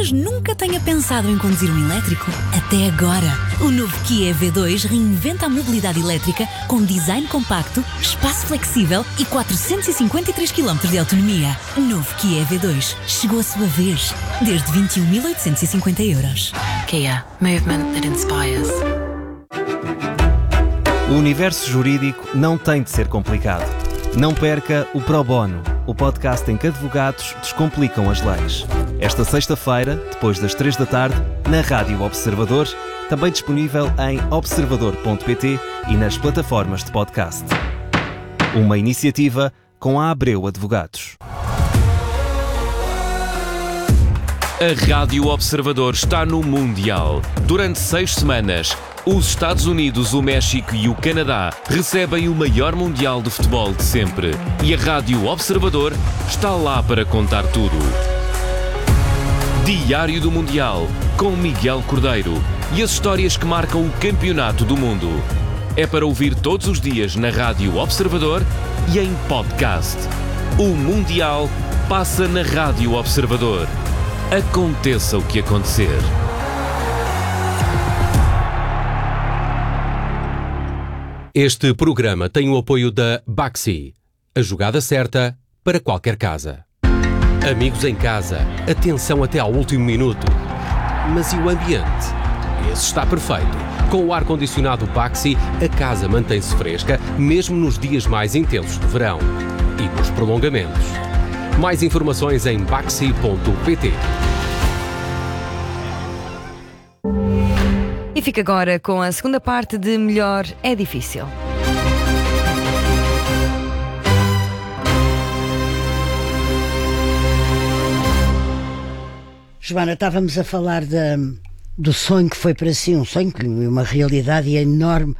Talvez nunca tenha pensado em conduzir um elétrico. Até agora. O novo Kia EV2 reinventa a mobilidade elétrica com design compacto, espaço flexível e 453 km de autonomia. Novo Kia EV2. Chegou a sua vez. Desde 21.850 €. Kia. Movement that inspires. O universo jurídico não tem de ser complicado. Não perca o Pro Bono, o podcast em que advogados descomplicam as leis. Esta sexta-feira, depois das 3 da tarde, na Rádio Observador, também disponível em observador.pt e nas plataformas de podcast. Uma iniciativa com a Abreu Advogados. A Rádio Observador está no Mundial. Durante 6 semanas, os Estados Unidos, o México e o Canadá recebem o maior Mundial de futebol de sempre. E a Rádio Observador está lá para contar tudo. Diário do Mundial, com Miguel Cordeiro. E as histórias que marcam o campeonato do mundo. É para ouvir todos os dias na Rádio Observador e em podcast. O Mundial passa na Rádio Observador. Aconteça o que acontecer. Este programa tem o apoio da Baxi, a jogada certa para qualquer casa. Amigos em casa, atenção até ao último minuto. Mas e o ambiente? Esse está perfeito. Com o ar-condicionado Baxi, a casa mantém-se fresca, mesmo nos dias mais intensos de verão. E nos prolongamentos. Mais informações em baxi.pt. E fica agora com a segunda parte de Melhor é Difícil. Joana, estávamos a falar do sonho que foi para si, um sonho, uma realidade e enorme,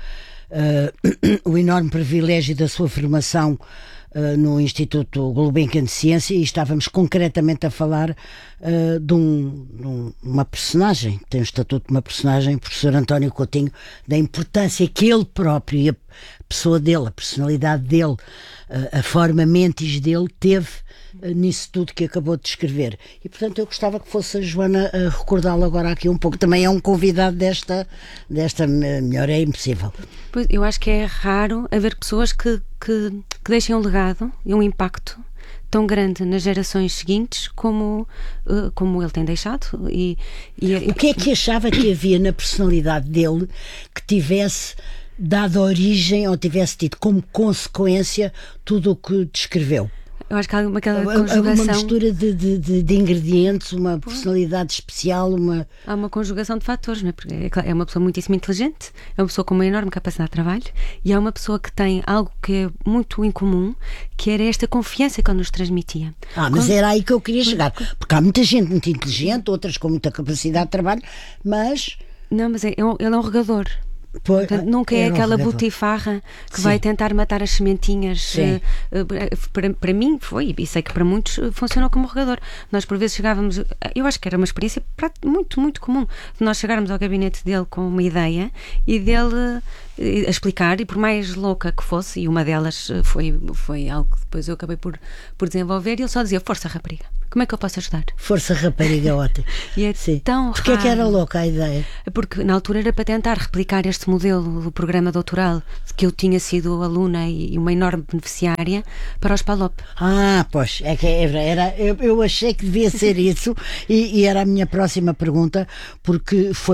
o enorme privilégio da sua formação no Instituto Gulbenkian de Ciência, e estávamos concretamente a falar de uma personagem, tem o estatuto de uma personagem, o professor António Coutinho, da importância que ele próprio e a pessoa dele, a personalidade dele, a forma mentis dele teve nisso tudo que acabou de descrever. E portanto eu gostava que fosse a Joana a recordá-lo agora aqui um pouco. Também é um convidado desta Melhor é Impossível. Pois, eu acho que é raro haver pessoas que deixem um legado e um impacto tão grande nas gerações seguintes como ele tem deixado. O que é que achava que havia na personalidade dele que tivesse dado origem ou tivesse tido como consequência tudo o que descreveu? Eu acho que há aquela conjugação... Uma mistura de ingredientes, uma personalidade especial, Há uma conjugação de fatores, não é? Porque é uma pessoa muitíssimo inteligente, é uma pessoa com uma enorme capacidade de trabalho e é uma pessoa que tem algo que é muito incomum, que era esta confiança que ele nos transmitia. Mas era aí que eu queria chegar, porque há muita gente muito inteligente, outras com muita capacidade de trabalho, mas... Não, mas ele é um regador. Portanto, nunca é aquela botifarra que vai tentar matar as sementinhas. Para mim foi, e sei que para muitos funcionou como regador. Nós por vezes chegávamos, eu acho que era uma experiência muito, muito comum, de nós chegarmos ao gabinete dele com uma ideia e dele a explicar, e por mais louca que fosse, e uma delas foi algo que depois eu acabei por desenvolver, e ele só dizia: força, rapariga, como é que eu posso ajudar? Força, rapariga, ótimo. E é tão Porquê raro. É que era louca a ideia? Porque na altura era para tentar replicar este modelo do programa doutoral, que eu tinha sido aluna e uma enorme beneficiária, para os PALOP. Pois, é que eu achei que devia ser isso, e era a minha próxima pergunta, porque foi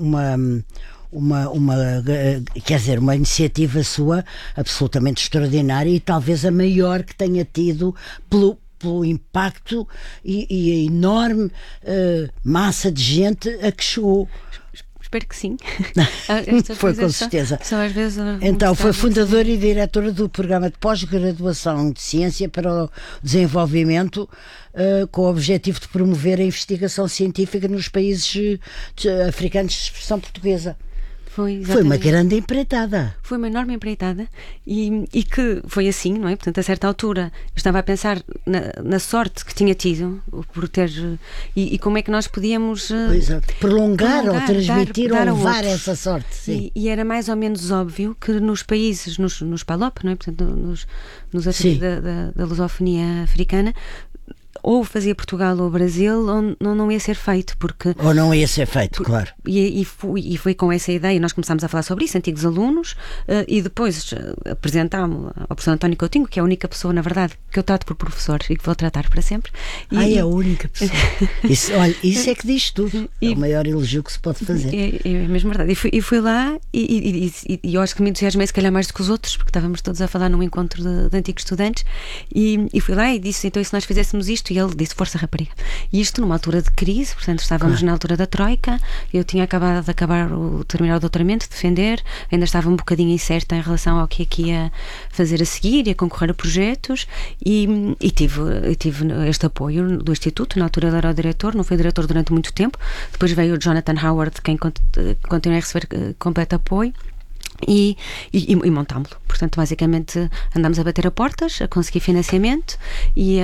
uma iniciativa sua absolutamente extraordinária e talvez a maior que tenha tido pelo impacto e a enorme massa de gente a que chegou. Espero que sim. Foi com certeza. São às vezes então foi fundadora e diretora do programa de pós-graduação de ciência para o desenvolvimento, com o objetivo de promover a investigação científica nos países africanos de expressão portuguesa. Foi uma grande empreitada. Foi uma enorme empreitada e que foi assim, não é? Portanto, a certa altura eu estava a pensar na sorte que tinha tido por ter e como é que nós podíamos prolongar ou transmitir dar ou levar outros. essa sorte. Sim. E era mais ou menos óbvio que nos países, nos PALOP, não é? Portanto, nos da lusofonia africana, ou fazia Portugal ou Brasil, ou não ia ser feito, porque... Ou não ia ser feito, claro. E foi com essa ideia, nós começámos a falar sobre isso, antigos alunos, e depois apresentámos ao professor António Coutinho, que é a única pessoa, na verdade, que eu trato por professor e que vou tratar para sempre. É a única pessoa. Isso é que diz tudo. É o maior elogio que se pode fazer. É mesmo verdade. E fui lá e eu acho que me entusiasmei se calhar mais do que os outros, porque estávamos todos a falar num encontro de antigos estudantes, e fui lá e disse, então, e se nós fizéssemos isto? E ele disse, força rapariga. E isto numa altura de crise, portanto estávamos na altura da Troika, eu tinha acabado de terminar o doutoramento, defender, ainda estava um bocadinho incerta em relação ao que é que ia fazer a seguir, ia concorrer a projetos, e tive este apoio do Instituto. Na altura ele era o diretor, não foi diretor durante muito tempo, depois veio o Jonathan Howard, quem continua a receber completo apoio. E montámos-lo. Portanto, basicamente andámos a bater a portas, a conseguir financiamento e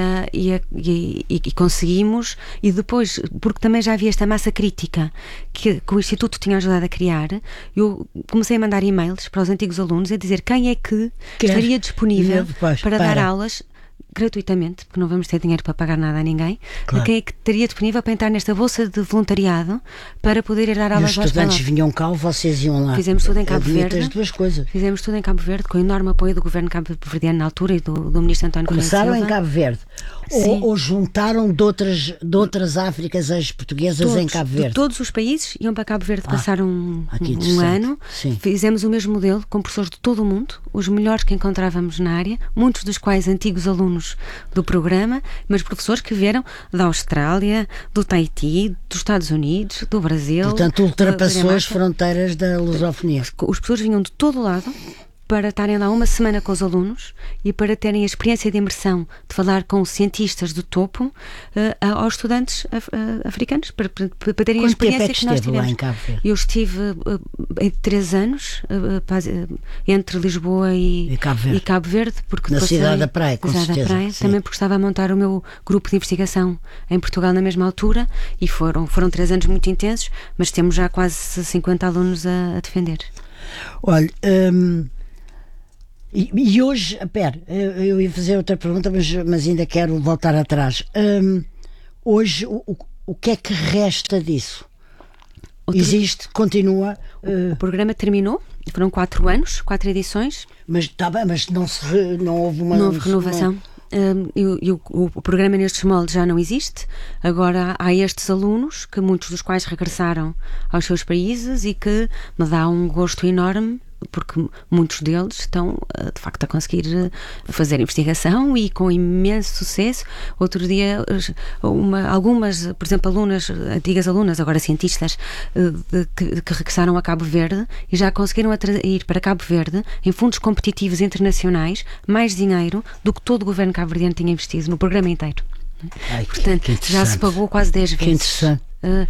conseguimos. E depois, porque também já havia esta massa crítica que o Instituto tinha ajudado a criar, eu comecei a mandar e-mails para os antigos alunos a dizer quem é que estaria disponível para dar aulas gratuitamente, porque não vamos ter dinheiro para pagar nada a ninguém. Claro. Quem é que estaria disponível para entrar nesta bolsa de voluntariado para poder ir dar aulas? E os estudantes vinham cá ou vocês iam lá? Fizemos tudo em Cabo Verde. As duas coisas. Fizemos tudo em Cabo Verde, com enorme apoio do governo cabo-verdiano na altura e do ministro António Correia Silva. Começaram em Cabo Verde? Ou juntaram de outras Áfricas ex-portuguesas em Cabo Verde? De todos os países iam para Cabo Verde passar um ano. Sim. Fizemos o mesmo modelo com professores de todo o mundo, os melhores que encontrávamos na área, muitos dos quais antigos alunos do programa, mas professores que vieram da Austrália, do Tahiti, dos Estados Unidos, do Brasil. Portanto, ultrapassou as fronteiras da lusofonia. Os professores vinham de todo o lado para estarem lá uma semana com os alunos e para terem a experiência de imersão de falar com cientistas do topo aos estudantes africanos, para terem a experiência que nós tivemos. Lá em Cabo Verde? Eu estive 3 anos entre Lisboa e Cabo Verde, porque na cidade da Praia, com certeza. Também porque estava a montar o meu grupo de investigação em Portugal na mesma altura, e foram 3 anos muito intensos, mas temos já quase 50 alunos a defender. Olha, e hoje, eu ia fazer outra pergunta, mas ainda quero voltar atrás. Hoje, o que é que resta disso? Existe? Continua? O programa terminou, foram 4 anos, 4 edições. Mas não houve uma... Não houve renovação. O programa nestes moldes já não existe. Agora há estes alunos, que muitos dos quais regressaram aos seus países, e que me dá um gosto enorme, porque muitos deles estão de facto a conseguir fazer investigação e com imenso sucesso. Outro dia algumas, por exemplo, antigas alunas, agora cientistas, que regressaram a Cabo Verde e já conseguiram ir para Cabo Verde em fundos competitivos internacionais mais dinheiro do que todo o governo cabo-verdiano tinha investido no programa inteiro. Portanto, já se pagou quase 10 vezes. Que interessante.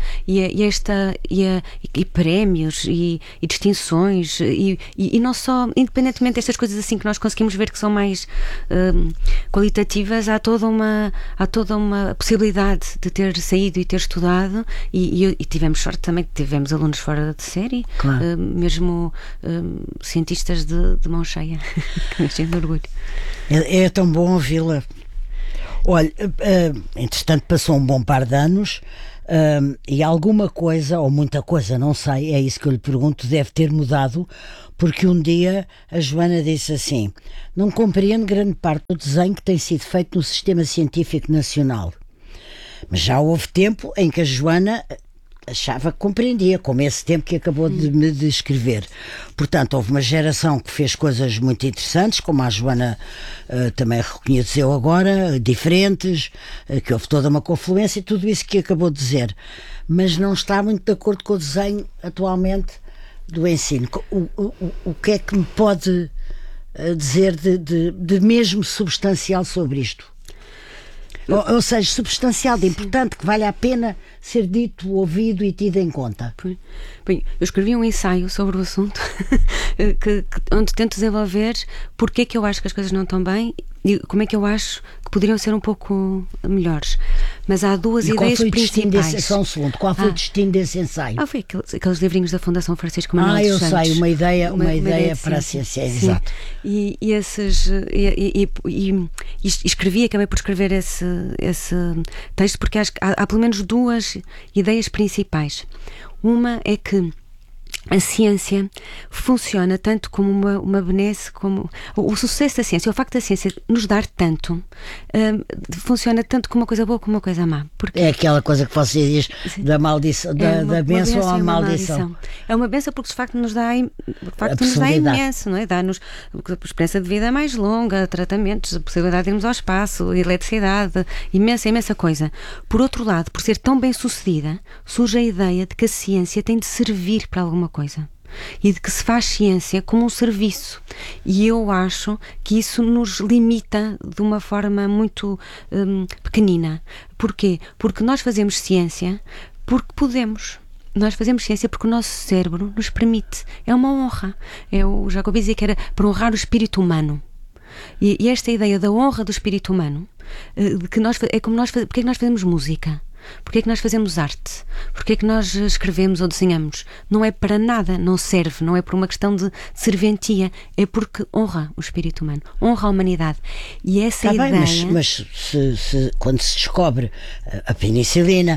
E prémios e distinções e não só, independentemente destas coisas assim que nós conseguimos ver que são mais qualitativas, há toda uma possibilidade de ter saído e ter estudado, e tivemos sorte também que tivemos alunos fora de série, claro. Mesmo cientistas de mão cheia, que me enche de orgulho. É tão bom ouvi-la. Olha, entretanto passou um bom par de anos, e alguma coisa, ou muita coisa, não sei, é isso que eu lhe pergunto, deve ter mudado, porque um dia a Joana disse assim: não compreendo grande parte do desenho que tem sido feito no Sistema Científico Nacional. Mas já houve tempo em que a Joana achava que compreendia, como esse tempo que acabou de me descrever. Portanto, houve uma geração que fez coisas muito interessantes, como a Joana também reconheceu agora, diferentes, que houve toda uma confluência e tudo isso que acabou de dizer. Mas não está muito de acordo com o desenho atualmente do ensino. O que é que me pode dizer de mesmo substancial sobre isto? Ou seja, substancial, de importante, que vale a pena ser dito, ouvido e tido em conta. Bem, eu escrevi um ensaio sobre o assunto onde tento desenvolver porque é que eu acho que as coisas não estão bem como é que eu acho que poderiam ser um pouco melhores. Mas há duas ideias principais. Só um segundo, qual foi o destino desse ensaio? Foi aqueles livrinhos da Fundação Francisco Manuel dos Santos. Eu sei, uma ideia para a ciência, exato. E escrevi, acabei por escrever esse texto porque acho que há pelo menos duas ideias principais. Uma é que a ciência funciona tanto como uma benesse, como o sucesso da ciência, o facto da ciência nos dar tanto, funciona tanto como uma coisa boa como uma coisa má. Porque é aquela coisa que você diz da maldição, da bênção à maldição. É uma bênção porque de facto nos dá imenso, não é? Dá-nos a esperança de vida mais longa, tratamentos, a possibilidade de irmos ao espaço, eletricidade, imensa coisa. Por outro lado, por ser tão bem sucedida, surge a ideia de que a ciência tem de servir para alguma coisa e de que se faz ciência como um serviço, e eu acho que isso nos limita de uma forma muito pequenina. Porquê? Porque nós fazemos ciência porque podemos. Nós fazemos ciência porque o nosso cérebro nos permite. É uma honra. O Jacobi dizia que era para honrar o espírito humano. E esta ideia da honra do espírito humano, de que porque é que nós fazemos música? Porque é que nós fazemos arte? Porque é que nós escrevemos ou desenhamos? Não é para nada, não serve, não é por uma questão de serventia, é porque honra o espírito humano, honra a humanidade. E essa ideia... Mas quando se descobre a penicilina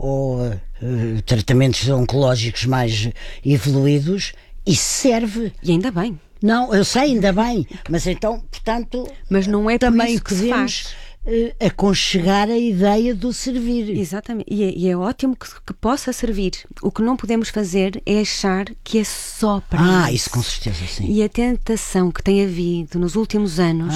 ou tratamentos oncológicos mais evoluídos, isso serve. E ainda bem. Não, eu sei, ainda bem, mas então, portanto, mas não é também por isso que podemos... se faz. Aconchegar a ideia do servir. Exatamente, e é ótimo que possa servir. O que não podemos fazer é achar que é só para isso com certeza, sim. E a tentação que tem havido nos últimos anos,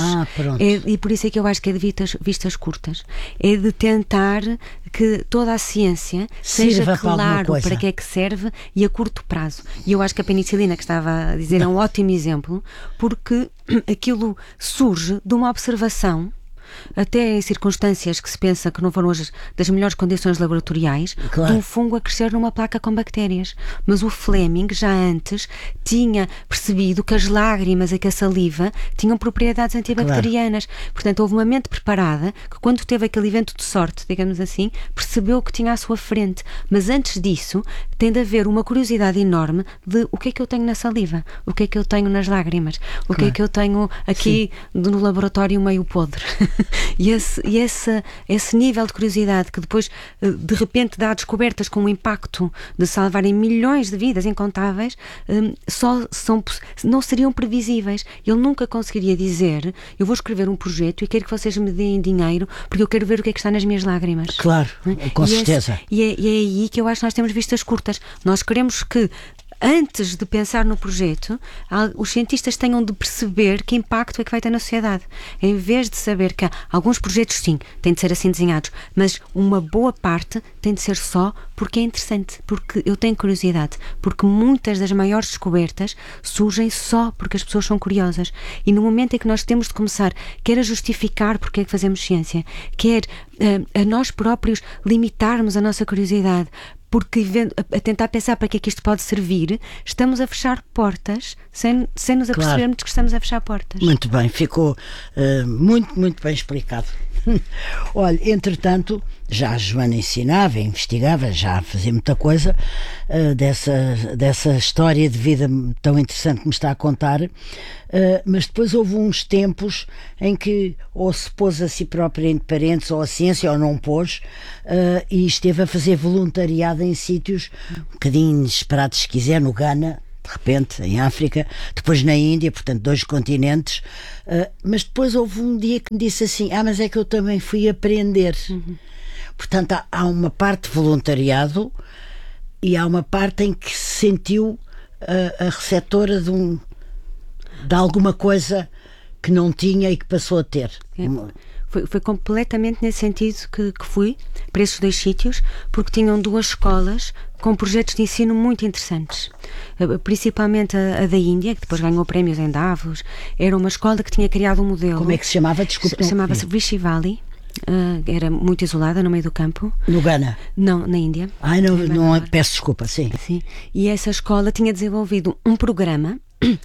e por isso é que eu acho que é de vistas curtas, é de tentar que toda a ciência seja claro para que é que serve e a curto prazo. E eu acho que a penicilina, que estava a dizer, é um ótimo exemplo, porque aquilo surge de uma observação, até em circunstâncias que se pensa que não foram das melhores condições laboratoriais, de um fungo a crescer numa placa com bactérias. Mas o Fleming já antes tinha percebido que as lágrimas e que a saliva tinham propriedades antibacterianas. Portanto, houve uma mente preparada que, quando teve aquele evento de sorte, digamos assim, percebeu o que tinha à sua frente. Mas antes disso, tem de haver uma curiosidade enorme de o que é que eu tenho na saliva, o que é que eu tenho nas lágrimas, o que é que eu tenho aqui no laboratório meio podre. E esse nível de curiosidade que depois de repente dá descobertas com o impacto de salvarem milhões de vidas incontáveis, não seriam previsíveis. Ele nunca conseguiria dizer: eu vou escrever um projeto e quero que vocês me deem dinheiro porque eu quero ver o que é que está nas minhas lágrimas. Claro, com certeza. E é aí que eu acho que nós temos vistas curtas. Nós queremos que, antes de pensar no projeto, os cientistas tenham de perceber que impacto é que vai ter na sociedade. Em vez de saber que alguns projetos, sim, têm de ser assim desenhados, mas uma boa parte tem de ser só porque é interessante, porque eu tenho curiosidade, porque muitas das maiores descobertas surgem só porque as pessoas são curiosas. E no momento em que nós temos de começar, quer a justificar porque é que fazemos ciência, quer a nós próprios limitarmos a nossa curiosidade, porque a tentar pensar para que é que isto pode servir, estamos a fechar portas sem nos apercebermos que estamos a fechar portas. Muito bem, ficou muito, muito bem explicado. Olha, entretanto, já a Joana ensinava, investigava, já fazia muita coisa dessa história de vida tão interessante que me está a contar, mas depois houve uns tempos em que ou se pôs a si própria entre parentes, ou a ciência, ou não pôs, e esteve a fazer voluntariado em sítios um bocadinho inesperados, se quiser, no Ghana, de repente, em África, depois na Índia, portanto 2 continentes, mas depois houve um dia que me disse assim: mas é que eu também fui aprender. Portanto, há uma parte de voluntariado e há uma parte em que se sentiu a receptora de alguma coisa que não tinha e que passou a ter. Foi completamente nesse sentido que fui para esses 2 sítios, porque tinham 2 escolas com projetos de ensino muito interessantes. Principalmente a da Índia, que depois ganhou prémios em Davos. Era uma escola que tinha criado um modelo. Como é que se chamava? Desculpa. Chamava-se Rishi Valley. Era muito isolada no meio do campo. No Ghana? Não, na Índia. Não, peço desculpa, sim. E essa escola tinha desenvolvido um programa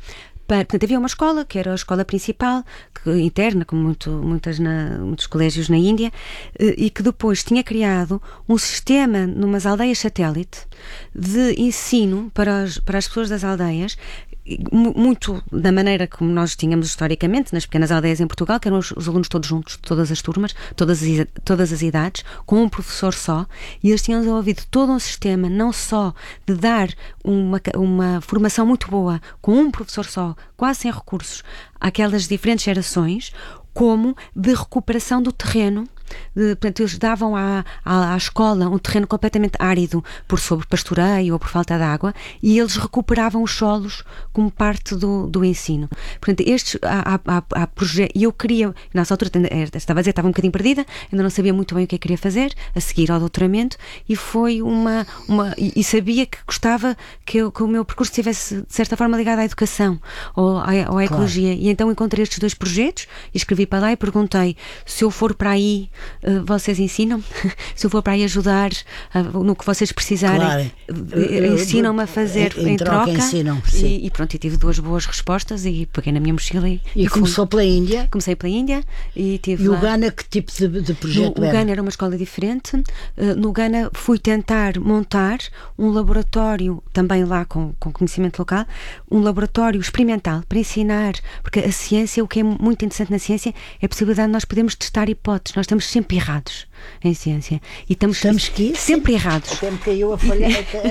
Portanto, havia uma escola, que era a escola principal, interna, como muitos colégios na Índia, e que depois tinha criado um sistema numas aldeias satélite de ensino para as pessoas das aldeias, muito da maneira como nós tínhamos historicamente nas pequenas aldeias em Portugal, que eram os alunos todos juntos, todas as turmas, todas as idades, com um professor só, e eles tinham desenvolvido todo um sistema, não só de dar uma formação muito boa com um professor só, quase sem recursos, àquelas diferentes gerações, como de recuperação do terreno. Portanto, eles davam à escola um terreno completamente árido por sobrepastoreio ou por falta de água, e eles recuperavam os solos como parte do ensino. Portanto, há projetos, e eu queria, nessa altura estava um bocadinho perdida, ainda não sabia muito bem o que queria fazer a seguir ao doutoramento, e foi e sabia que gostava que o meu percurso estivesse de certa forma ligado à educação ou à ecologia, e então encontrei estes 2 projetos e escrevi para lá e perguntei: se eu for para aí, vocês ensinam? Se eu for para aí ajudar no que vocês precisarem, ensinam-me a fazer em troca? Ensinam, e pronto, e tive 2 boas respostas e peguei na minha mochila e começou pela Índia? Comecei pela Índia e tive o Ghana, que tipo de projeto era? O Ghana era uma escola diferente. No Ghana fui tentar montar um laboratório, também lá com conhecimento local, um laboratório experimental para ensinar, porque a ciência, o que é muito interessante na ciência é a possibilidade de nós podermos testar hipóteses. Nós estamos sempre errados em ciência. E estamos sempre errados. Até me caiu a folha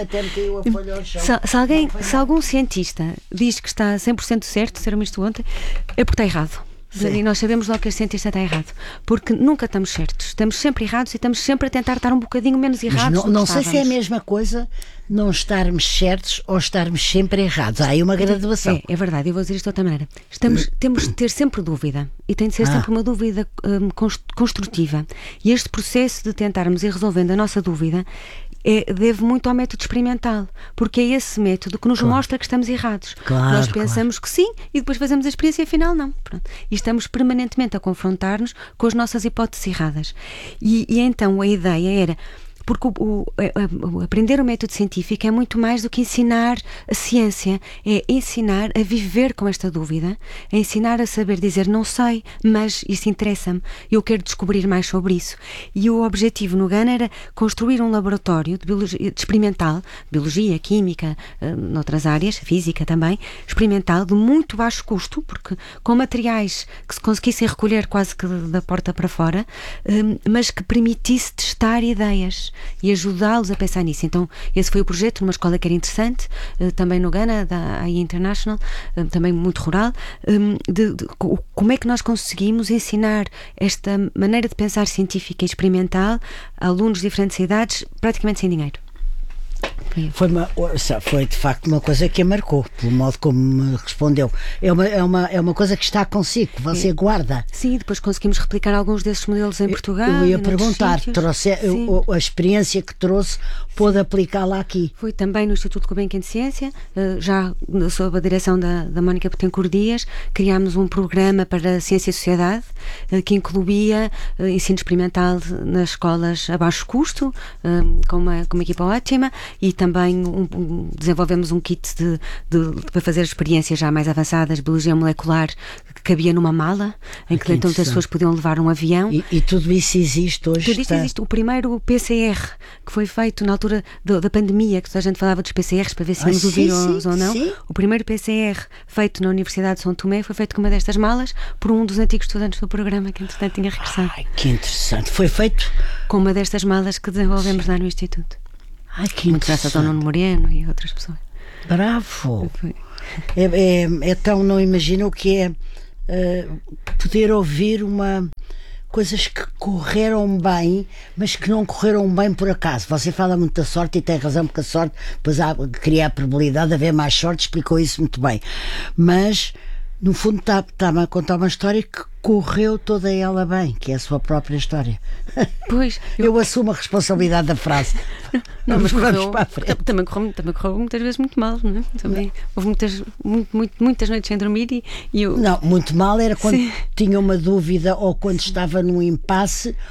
ao chão. Se algum cientista diz que está 100% certo, disseram isto ontem, é porque está errado. Sim. E nós sabemos logo que o cientista está errado, porque nunca estamos certos, estamos sempre errados e estamos sempre a tentar estar um bocadinho menos errados. Mas não sei se é a mesma coisa não estarmos certos ou estarmos sempre errados. Há aí uma graduação. É verdade, eu vou dizer isto de outra maneira. Temos de ter sempre dúvida, e tem de ser sempre uma dúvida construtiva, e este processo de tentarmos ir resolvendo a nossa dúvida deve muito ao método experimental, porque é esse método que nos mostra que estamos errados. Nós pensamos que sim e depois fazemos a experiência e afinal não. Pronto. E estamos permanentemente a confrontar-nos com as nossas hipóteses erradas. E então a ideia era... Porque aprender o método científico é muito mais do que ensinar a ciência, é ensinar a viver com esta dúvida, é ensinar a saber dizer não sei, mas isso interessa-me, eu quero descobrir mais sobre isso. E o objetivo no Ghana era construir um laboratório de experimental, biologia, química, noutras áreas, física também, experimental, de muito baixo custo, porque com materiais que se conseguissem recolher quase que da porta para fora, mas que permitisse testar ideias e ajudá-los a pensar nisso. Então esse foi o projeto numa escola que era interessante, também no Ghana, da AI International, também muito rural, de como é que nós conseguimos ensinar esta maneira de pensar científica e experimental a alunos de diferentes idades, praticamente sem dinheiro. Foi de facto uma coisa que a marcou, pelo modo como me respondeu. É uma coisa que está consigo, que você guarda. Sim, depois conseguimos replicar alguns desses modelos em Portugal. Eu ia perguntar, a experiência que trouxe, pôde aplicá-la aqui? Foi também no Instituto Gulbenkian de Ciência, já sob a direção da Mónica Betancourt Dias, criámos um programa para a Ciência e Sociedade, que incluía ensino experimental nas escolas a baixo custo, com uma equipa ótima, e também desenvolvemos um kit para fazer experiências já mais avançadas, biologia molecular, que cabia numa mala, em que então as pessoas podiam levar um avião. E tudo isso existe hoje? Tudo isso existe. O primeiro PCR que foi feito na altura da pandemia, que toda a gente falava dos PCRs para ver se íamos ouvir ou não. Sim. O primeiro PCR feito na Universidade de São Tomé foi feito com uma destas malas por um dos antigos estudantes do programa, que entretanto tinha regressado. Ai, que interessante. Foi feito? Com uma destas malas que desenvolvemos lá no Instituto. Ai, que muito graças ao Nuno Moreno e outras pessoas. Bravo! Então não imagino o que é poder ouvir coisas que correram bem, mas que não correram bem por acaso. Você fala muito da sorte e tem razão, porque a sorte depois cria a probabilidade de haver mais sorte, explicou isso muito bem. Mas no fundo está-me a contar uma história que correu toda ela bem, que é a sua própria história. Pois. Eu assumo a responsabilidade da frase. Não, mas vamos para a frente. Também correu muitas vezes muito mal, não é? Também houve muitas noites sem dormir e eu... Não, muito mal era quando tinha uma dúvida ou quando estava num impasse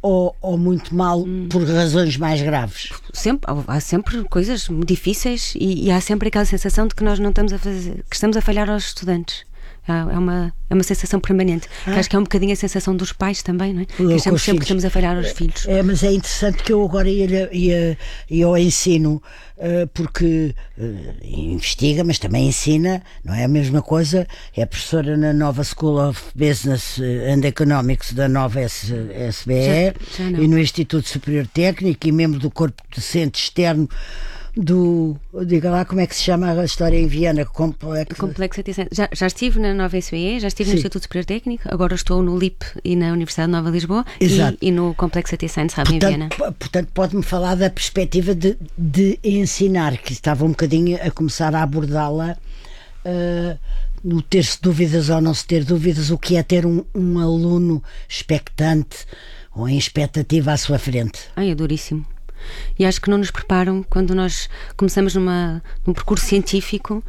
ou muito mal por razões mais graves? Há sempre coisas difíceis e há sempre aquela sensação de que nós não estamos a fazer, que estamos a falhar aos estudantes. É uma sensação permanente. Acho que é um bocadinho a sensação dos pais também, não é? Que achamos sempre que estamos a falhar aos filhos. Mas é interessante que eu agora ia ao ensino, porque investiga, mas também ensina, não é a mesma coisa. É professora na nova School of Business and Economics da nova SBE e no Instituto Superior Técnico, e membro do corpo docente externo diga lá como é que se chama a história em Viena. Complexity Center. Já estive na nova SBE, já estive no Instituto Superior Técnico, agora estou no LIP e na Universidade de Nova Lisboa e no Complexity Science Hub em Viena. Portanto, pode-me falar da perspectiva de ensinar, que estava um bocadinho a começar a abordá-la, no ter-se dúvidas ou não se ter dúvidas, o que é ter um aluno expectante ou em expectativa à sua frente. É duríssimo. E acho que não nos preparam quando nós começamos num percurso científico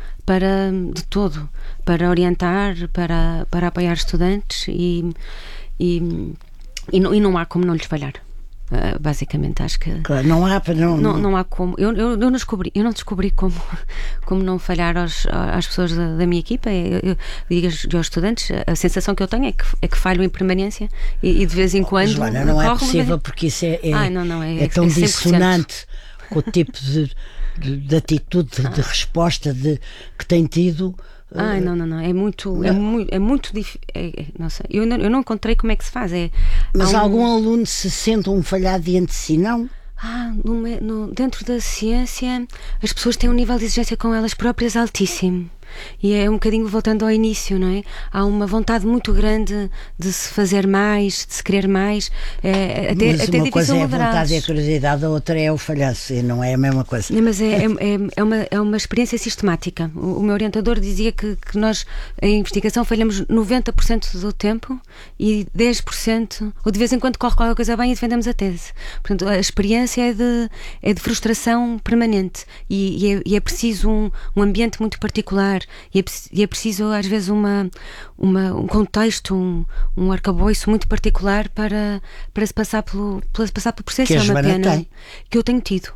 para orientar, para apoiar estudantes e não há como não lhes falhar. Basicamente, acho que claro, não há como. Eu não descobri como não falhar às pessoas da minha equipa. Eu digo aos estudantes, a sensação que eu tenho é que falho em permanência e de vez em quando. Joana, não é possível, porque isso é tão dissonante com o tipo de atitude, de resposta que tem tido. Não. É muito difícil. Não sei. Eu não encontrei como é que se faz. Mas algum aluno se sente um falhado diante de si, não? Dentro da ciência, as pessoas têm um nível de exigência com elas próprias altíssimo. E é um bocadinho voltando ao início, não é? Há uma vontade muito grande de se fazer mais, de se querer mais. Mas uma coisa é a vontade e a curiosidade, a outra é o falhanço, e não é a mesma coisa. Mas é uma experiência sistemática. O meu orientador dizia que nós, em investigação, falhamos 90% do tempo e 10%, ou de vez em quando corre qualquer coisa bem e defendemos a tese. Portanto, a experiência é de frustração permanente e é preciso um ambiente muito particular. E é preciso às vezes um contexto, um arcabouço muito particular para se passar pelo processo. Que a Joana tem. Que eu tenho tido.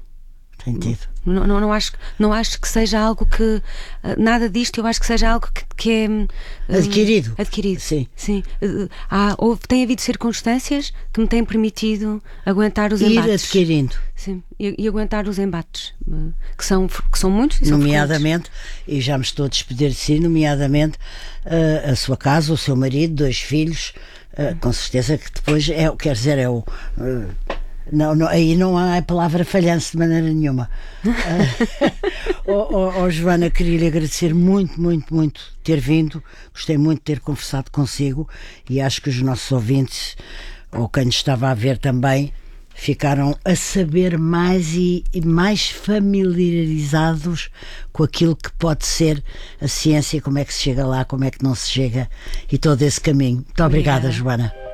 Não acho que seja algo que nada disto, eu acho que seja algo que é adquirido. Sim. Tem havido circunstâncias que me têm permitido aguentar os embates. Ir adquirindo. Sim, e aguentar os embates, que são muitos e são nomeadamente, e já me estou a despedir de si, nomeadamente a sua casa, o seu marido, 2 filhos, com certeza que depois aí não há a palavra falhanço de maneira nenhuma. Joana, queria-lhe agradecer muito, muito, muito ter vindo. Gostei muito de ter conversado consigo e acho que os nossos ouvintes, ou quem nos estava a ver também, ficaram a saber mais e mais familiarizados com aquilo que pode ser a ciência, como é que se chega lá, como é que não se chega, e todo esse caminho. Muito obrigada, Joana.